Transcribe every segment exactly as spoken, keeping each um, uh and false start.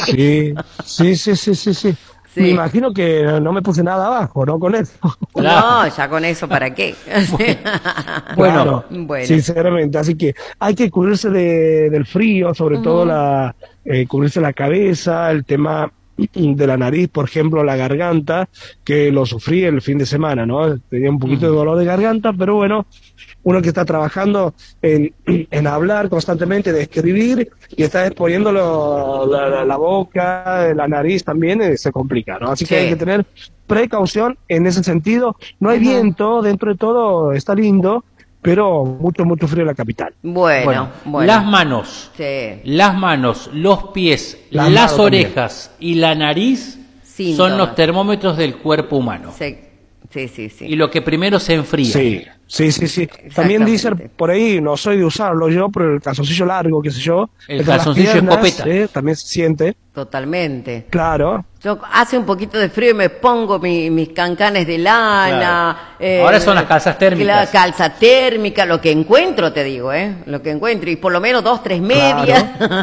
Sí, sí, sí, sí, sí, sí. Sí. Me imagino que no me puse nada abajo, ¿no? Con eso. No, ya con eso, ¿para qué? Bueno, Claro. Bueno. sinceramente, así que hay que cubrirse de, del frío, sobre todo Ujú. la eh, cubrirse la cabeza, el tema de la nariz, por ejemplo, la garganta, que lo sufrí el fin de semana, ¿no? Tenía un poquito de dolor de garganta, pero bueno, uno que está trabajando en, en hablar constantemente, de escribir, y está exponiendo lo- la, la- la boca, la nariz también, eh, se complica, ¿no? Así que Sí. hay que tener precaución en ese sentido. No hay Ujú. viento, dentro de todo está lindo, pero mucho, mucho frío en la capital. Bueno, Bueno, bueno. las manos, Sí. las manos, los pies, Las las manos también. orejas y la nariz Síntomas. son los termómetros del cuerpo humano. Sí, sí, sí. sí. Y lo que primero se enfría. Sí, sí, sí, sí. También dicen por ahí, no soy de usarlo yo, pero el calzoncillo largo, qué sé yo. El entre las calzoncillo piernas, escopeta. eh, también se siente, Totalmente. claro. Yo hace un poquito de frío y me pongo mi- mis cancanes de lana. Claro. Ahora son las calzas térmicas. La calza térmica, lo que encuentro, te digo, ¿eh? Lo que encuentro. Y por lo menos dos, tres medias.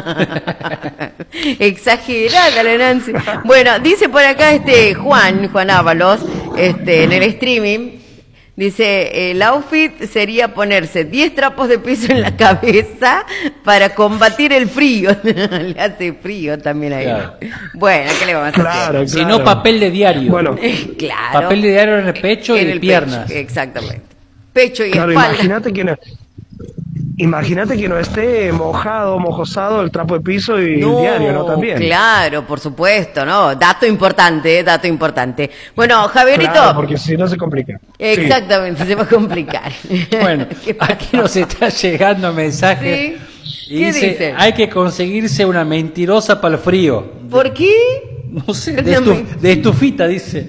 Exagerada la Nancy. Bueno, dice por acá este Juan, Juan Ábalos, este, en el streaming. Dice, el outfit sería ponerse diez trapos de piso en la cabeza para combatir el frío. Le hace frío también ahí. Claro. Bueno, ¿qué le vamos a hacer? Claro, Si no, papel de diario. Bueno, Claro. Papel de diario en el pecho y En de el piernas. pecho, exactamente. Pecho y claro, espalda. imagínate que no, imagínate que no esté mojado, mojosado el trapo de piso y el diario, ¿no? También. Claro, por supuesto, ¿no? Dato importante, eh, dato importante. Bueno, Javierito. Claro, porque si no se complica. Exactamente, se va a complicar. Bueno, ¿Qué pasa? aquí nos está llegando mensaje. Sí. Y ¿Qué dice, dice? hay que conseguirse una mentirosa para el frío. ¿Por qué? No sé, de, estu- de estufita, dice.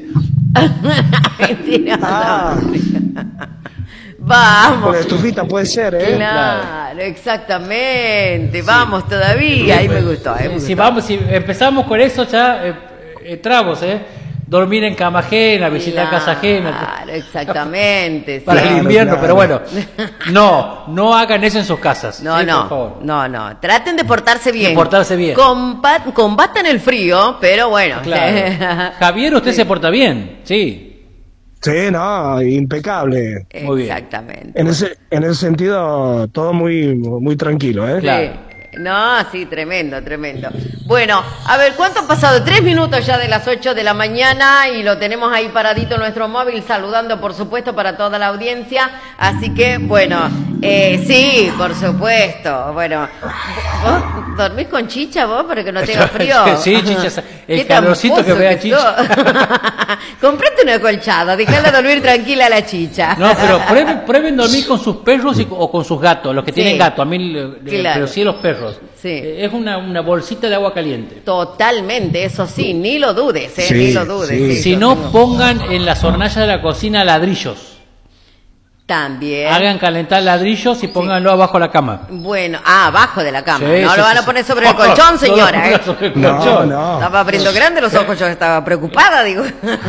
Mentira, Ah. no. Vamos. Con la estufita puede ser, ¿eh? Claro, exactamente. Vamos todavía. Ahí me gustó. eh, me Si, gustó. vamos, si empezamos con eso, ya eh, eh, tragos, ¿eh? Dormir en cama ajena, visitar casa ajena. Claro, exactamente. Para sí. el Claro, invierno, claro. pero bueno. No, no hagan eso en sus casas. No, ¿sí? no, Por favor. no, no. Traten de portarse bien. De portarse bien. Compa- combatan el frío, pero bueno. Claro. Javier, usted se porta bien, sí. Sí, no, impecable. Muy bien. Exactamente. En ese, en ese sentido, todo muy, muy tranquilo, ¿eh? Claro. Sí. No, sí, tremendo, tremendo. Bueno, a ver, ¿cuánto han pasado? Tres minutos ya de las ocho de la mañana y lo tenemos ahí paradito en nuestro móvil, saludando, por supuesto, para toda la audiencia. Así que, bueno, eh, sí, por supuesto. Bueno, ¿vos dormís con chicha vos para que no te haga frío? Sí, chicha, el Qué calorcito que tramposo vea chicha. sos. Comprate una colchada, dejala dormir tranquila a la chicha. No, pero prueben, prueben dormir con sus perros y- o con sus gatos, los que Sí. tienen gato, a mí, eh, Claro. pero sí los perros. Sí. Eh, Es una, una bolsita de agua caliente. Totalmente, eso sí, ni lo dudes, ¿eh? Sí, ni lo dudes. sí. sí, Si yo no, tengo- pongan en las hornallas de la cocina ladrillos. También. Hagan calentar ladrillos y pónganlo abajo de la cama. Bueno, ah, abajo de la cama. Sí, no sí, lo van sí, a poner sí. sobre el No, colchón, no lo señora. pongan ¿eh? sobre el No, colchón. no. Estaba abriendo grande los ojos, yo estaba preocupada, digo.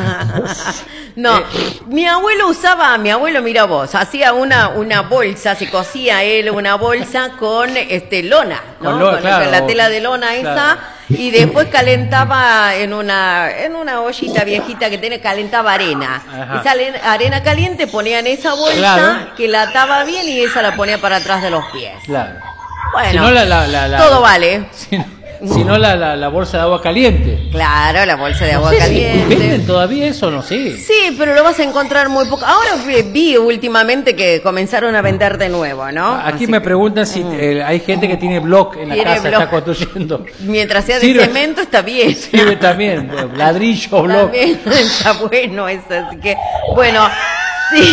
No, mi abuelo usaba, mi abuelo, mira vos, hacía una, una bolsa, se cosía él una bolsa con este lona, ¿no? Con lona, Con claro. la tela de lona esa, Claro. y después calentaba en una, en una ollita viejita que tiene, calentaba arena. Ajá. Esa aren- arena caliente ponía en esa bolsa, Claro. que la ataba bien y esa la ponía para atrás de los pies. Claro. Bueno, Si no, la, la- la- la- todo vale. Si no, si no, la, la- la bolsa de agua caliente. Claro, la bolsa de agua No sé si caliente. ¿Venden todavía eso? No sé. Sí, pero lo vas a encontrar muy poco. Ahora vi, vi últimamente que comenzaron a vender de nuevo, ¿no? Aquí Así me que, preguntan si eh, hay gente que tiene blog en la Tiene casa, bloc. está construyendo. mientras sea de Sirve- cemento está bien. Sirve también, eh, ladrillo, blog. También está bueno eso, así que, bueno, sí.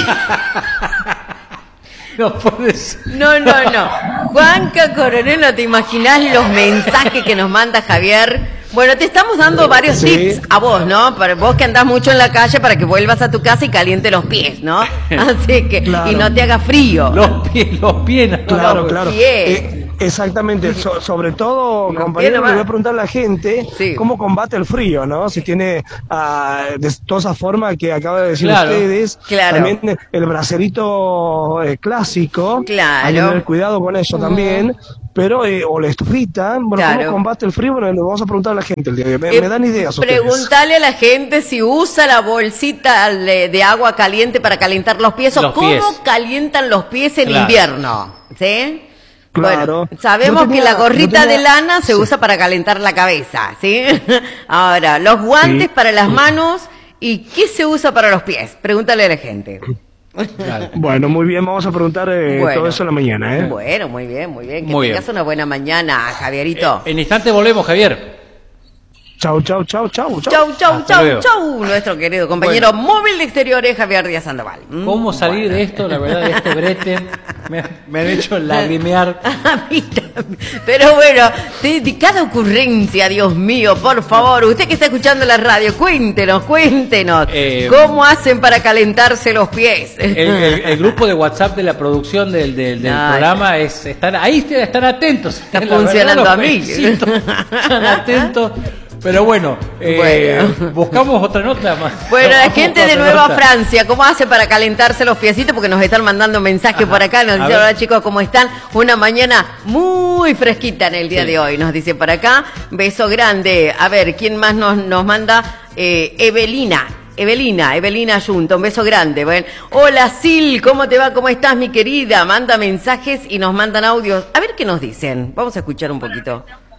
No puede ser. No, no, no. Juanca Coronel, no te imaginás los mensajes que nos manda Javier. Bueno, te estamos dando varios Sí. tips a vos, ¿no? Para vos que andás mucho en la calle para que vuelvas a tu casa y caliente los pies, ¿no? Así que, Claro. y no te haga frío. Los pies, los pies. no, Claro, no, claro. Bien. Eh, exactamente. So- sobre todo, Los compañero, pies le voy nomás. a preguntar a la gente Sí. cómo combate el frío, ¿no? Si tiene ah, de toda esa forma que acaba de decir Claro, ustedes. claro. También el bracerito eh, clásico. Claro. Hay que tener cuidado con eso también. pero eh, o la estufita, bueno, Claro. ¿cómo combate el frío? Bueno, le vamos a preguntar a la gente el día de hoy. Me, Eh, me dan ideas ustedes. Preguntale a la gente si usa la bolsita de, de agua caliente para calentar los pies o Los cómo pies. calientan los pies en Claro. invierno, ¿sí? Claro. Bueno, sabemos Yo tenía- que la gorrita yo tenía- de lana se sí. usa para calentar la cabeza, ¿sí? Ahora, los guantes Sí. para las manos y ¿qué se usa para los pies? Pregúntale a la gente. Claro. Bueno, muy bien, vamos a preguntar eh, Bueno. todo eso en la mañana, ¿eh? Bueno, muy bien, muy bien. Que Muy tengas bien. una buena mañana, Javierito. En instante volvemos, Javier. Chau, chau, chau, chau, chau. Chau, chau, Hasta chau, luego. chau. Nuestro querido compañero móvil de exteriores, Javier Díaz Sandoval. Mm, ¿Cómo salir bueno. de esto? La verdad, de este brete. Me, me han hecho lagrimear. A mí también. Pero bueno, de, de cada ocurrencia, Dios mío, por favor, usted que está escuchando la radio, cuéntenos, cuéntenos, Eh, ¿cómo hacen para calentarse los pies? El, el- el grupo de WhatsApp de la producción del, del, del Ay. programa es están ahí ustedes están atentos. Está La verdad, funcionando los a mí. felicito. Están atentos. Pero bueno, eh, Bueno. buscamos otra nota más. Bueno, la Buscamos gente de otra Nueva nota. Francia, ¿cómo hace para calentarse los piecitos? Porque nos están mandando mensajes por acá, nos A dicen, ver. hola chicos, ¿cómo están? Una mañana muy fresquita en el día Sí. de hoy, nos dice por acá. Beso grande. A ver, ¿quién más nos, nos manda? Eh, Evelina. Evelina, Evelina Junto, un beso grande. Bueno, hola Sil, ¿cómo te va? ¿Cómo estás, mi querida? Manda mensajes y nos mandan audios. A ver qué nos dicen. Vamos a escuchar un poquito.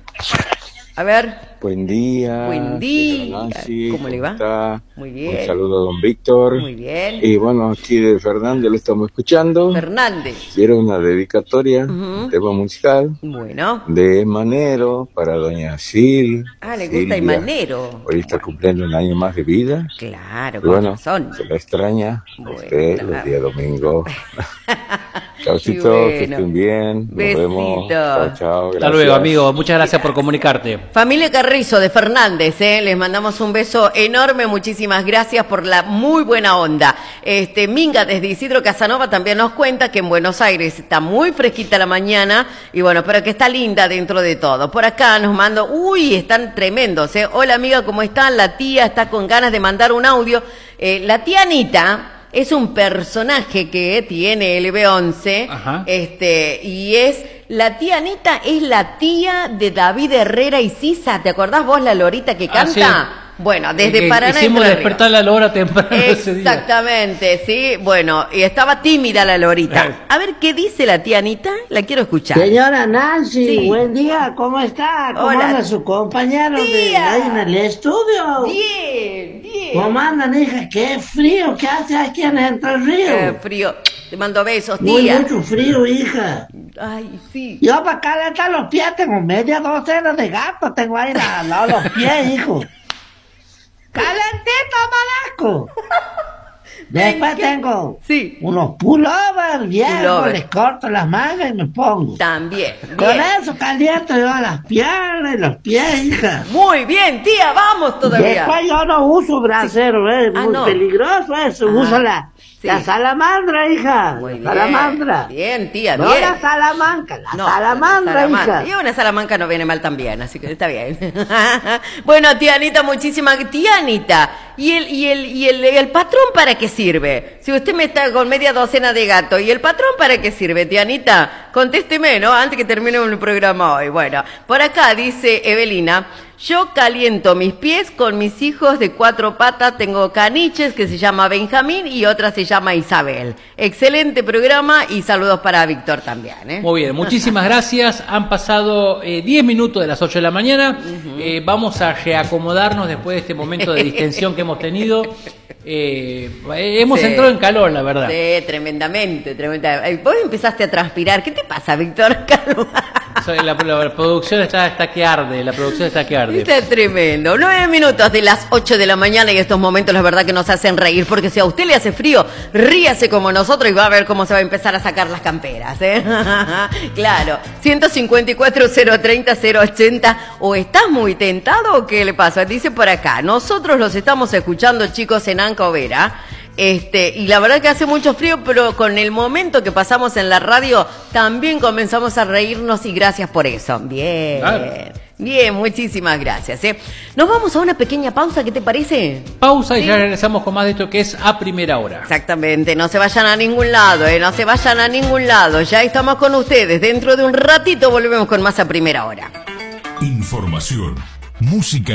A ver. Buen día. Buen día. señora Nancy, ¿Cómo le va? está? Muy bien. Un saludo a don Víctor. Muy bien. Y bueno, aquí de Fernández lo estamos escuchando. Fernández. Quiero una dedicatoria, Ujú. un tema musical Bueno. de Manero para doña Sil. Ah, le gusta Silvia. Imanero. Hoy está cumpliendo un año más de vida. Claro, Y con bueno, razón. se la extraña a Bueno, usted claro. los días domingo. Chaucito, Y bueno. que estén bien. Nos Besito. vemos. Chao, chao. Hasta luego, amigo. Muchas gracias por comunicarte. Familia Carrizo de Fernández, ¿eh? Les mandamos un beso enorme, muchísimas gracias por la muy buena onda. Este, Minga desde Isidro Casanova también nos cuenta que en Buenos Aires está muy fresquita la mañana y bueno, pero que está linda dentro de todo. Por acá nos mando, uy, están tremendos, ¿eh? Hola amiga, ¿cómo están? La tía está con ganas de mandar un audio. Eh, la tía Anita es un personaje que tiene el B once, Ajá. este, y es, la tía Anita es la tía de David Herrera y Sisa, ¿te acordás vos la lorita que Ah, canta? sí. Bueno, desde Eh, Paraná hicimos Entre despertar Ríos. la hora temprano ese día. Exactamente, sí, bueno, y estaba tímida la lorita. A ver, ¿qué dice la tía Anita? La quiero escuchar. Señora Nancy, Sí. buen día, ¿cómo está? ¿Cómo Hola. anda su compañero de Tía. ahí en el estudio? Bien, bien. ¿Cómo andan, hija? Qué frío que hace aquí en Entre Ríos. Eh, frío, te mando besos, Muy tía. mucho frío, hija. Ay, sí. Yo para calentar los pies tengo media docena de gatos, tengo ahí al lado de los pies, hijo. ¡Calentito, malaco! Después ¿Qué? tengo Sí. unos pullovers viejos, Pullover. les corto las mangas y me pongo. También. Con Bien. eso caliento yo las piernas y los pies, hija. Muy bien, tía, vamos todavía. Después yo no uso brasero, es Ah, muy no. peligroso eso. Ajá. Uso la, Sí. la salamandra, hija. Muy la bien. salamandra. Bien, tía, No bien. la salamanca, la No, salamandra, salamandra. hija. Y una salamanca no viene mal también, así que está bien. Bueno, tía Anita, muchísimas tía Anita. ¿Y el, y el, y el, el patrón para qué sirve? Si usted me está con media docena de gatos, ¿y el patrón para qué sirve, tía Anita? Contésteme, ¿no? Antes que termine el programa hoy. Bueno, por acá dice Evelina, yo caliento mis pies con mis hijos de cuatro patas. Tengo caniches que se llama Benjamín y otra se llama Isabel. Excelente programa y saludos para Víctor también, ¿eh? Muy bien, muchísimas gracias. Han pasado eh, diez minutos de las ocho de la mañana. Eh, vamos a reacomodarnos después de este momento de distensión que hemos tenido. Eh, hemos Sí. entrado en calor, la verdad. Sí, tremendamente, tremendamente. Ay, vos empezaste a transpirar. ¿Qué te pasa, Víctor? Calma. O sea, La, la- la producción está, está que arde, la producción está que arde. Está tremendo. Nueve minutos de las ocho de la mañana y estos momentos la verdad que nos hacen reír, porque si a usted le hace frío, ríase como nosotros y va a ver cómo se va a empezar a sacar las camperas, ¿eh? Claro. ciento cincuenta y cuatro, cero treinta, cero ochenta. ¿O estás muy tentado o qué le pasa? Dice por acá, nosotros los estamos escuchando, chicos, en Ancovera. Este, y la verdad que hace mucho frío, pero con el momento que pasamos en la radio, también comenzamos a reírnos y gracias por eso. Bien. Claro. Bien, muchísimas gracias. ¿eh? Nos vamos a una pequeña pausa, ¿qué te parece? Pausa y ¿Sí? ya regresamos con más de esto que es A Primera Hora. Exactamente, no se vayan a ningún lado, ¿eh? no se vayan a ningún lado. Ya estamos con ustedes. Dentro de un ratito volvemos con más A Primera Hora. Información, música